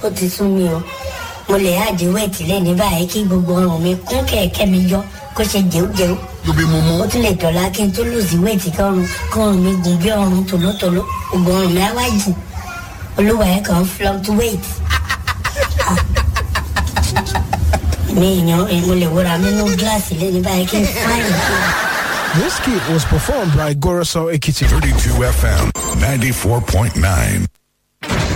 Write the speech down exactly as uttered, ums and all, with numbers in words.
ó ti sún mi o mo lè àdé wẹẹtì lẹni báyìí kí gbogbo ọrùn mi kún kẹ̀kẹ́ mi yọ kó ṣe jẹújẹú lóbi mo mú. ó tún lè dọ̀la kí n tó lùsí wẹẹtì kọrùn kọrùn mi gùn bí ọrùn tòlótòló gbogbo ọrùn mi á wá jù olúwa ẹ̀ kàn fluctuate. mi ìyàn mo lè wúra mi nú gíláàsì lẹni báyìí kí n fáyìn. This kit was performed by Goroso Ekiti. thirty-two F M ninety-four point nine.